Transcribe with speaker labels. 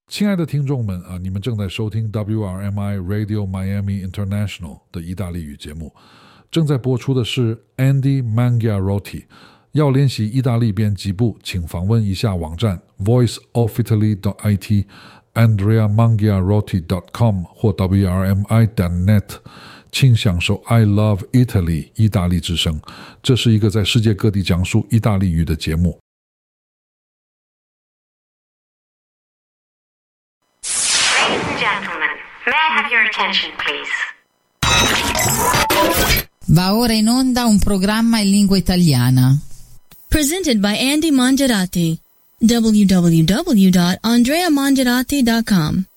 Speaker 1: 亲爱的听众们你们正在收听 WRMI Radio Miami International 的意大利语节目，正在播出的是 Andy Mangiarotti。要练习意大利编辑部，请访问一下网站 voiceofitaly.it andreamangiarotti.com 或 wrmi.net， 请享受 I Love Italy 意大利之声。这是一个在世界各地讲述意大利语的节目。
Speaker 2: May I have your attention, please?
Speaker 3: Va ora in onda un programma in lingua italiana.
Speaker 4: Presented by Andy Mangiarotti. www.andreamangiarotti.com